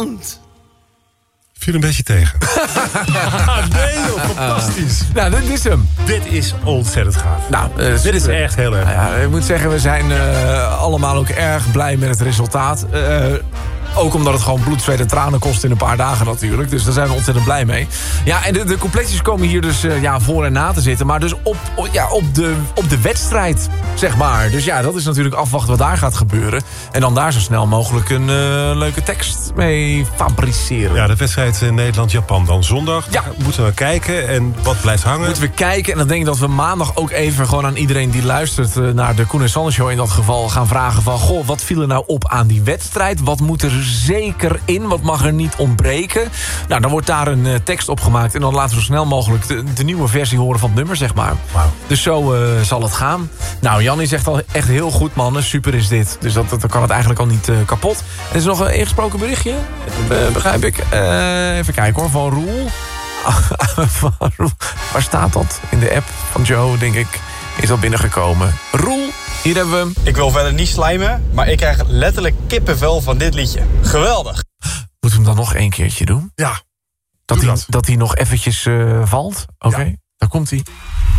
Nederland. Viel een beetje tegen. Nee joh, fantastisch. Nou, dit is hem. Dit is ontzettend gaaf. Nou, Dit is echt heel erg. Ja, ik moet zeggen, we zijn allemaal ook erg blij met het resultaat. Ook omdat het gewoon bloed, zweet en tranen kost in een paar dagen natuurlijk. Dus daar zijn we ontzettend blij mee. Ja, en de completies komen hier dus voor en na te zitten. Maar dus op de wedstrijd, zeg maar. Dus ja, dat is natuurlijk afwachten wat daar gaat gebeuren. En dan daar zo snel mogelijk een leuke tekst mee fabriceren. Ja, de wedstrijd in Nederland-Japan dan zondag. Ja. Moeten we kijken en wat blijft hangen? Moeten we kijken en dan denk ik dat we maandag ook even gewoon aan iedereen die luistert naar de Koen en Sander Show in dat geval gaan vragen van, goh, wat viel er nou op aan die wedstrijd? Wat moet er zeker in? Wat mag er niet ontbreken? Nou, dan wordt daar een tekst op gemaakt en dan laten we zo snel mogelijk de nieuwe versie horen van het nummer, zeg maar. Wow. Dus zo zal het gaan. Nou, Jannie zegt al echt heel goed, mannen. Super is dit. Dus dat kan het eigenlijk al niet kapot. Er is nog een ingesproken berichtje, begrijp ik. Even kijken hoor, van Roel. Waar staat dat? In de app van Joe, denk ik, is dat binnengekomen. Roel, hier hebben we hem. Ik wil verder niet slijmen, maar ik krijg letterlijk kippenvel van dit liedje. Geweldig. Moeten we hem dan nog een keertje doen? Ja, Dat hij nog eventjes valt? Oké, Ja. daar komt hij.